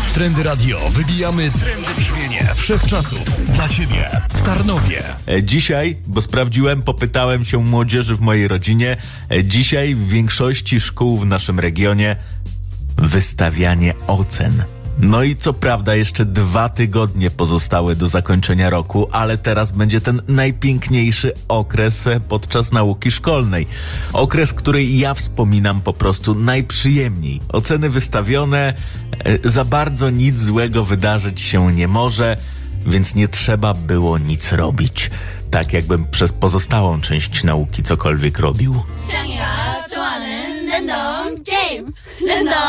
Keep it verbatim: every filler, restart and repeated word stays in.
W Trendy Radio wybijamy trendy brzmienie wszechczasów dla Ciebie w Tarnowie. Dzisiaj, bo sprawdziłem, popytałem się młodzieży w mojej rodzinie, dzisiaj w większości szkół w naszym regionie wystawianie ocen. No i co prawda jeszcze dwa tygodnie pozostały do zakończenia roku, ale teraz będzie ten najpiękniejszy okres podczas nauki szkolnej. Okres, który ja wspominam po prostu najprzyjemniej. Oceny wystawione, za bardzo nic złego wydarzyć się nie może, więc nie trzeba było nic robić. Tak jakbym przez pozostałą część nauki cokolwiek robił. 짱이가 좋아하는 랜덤 게임 랜덤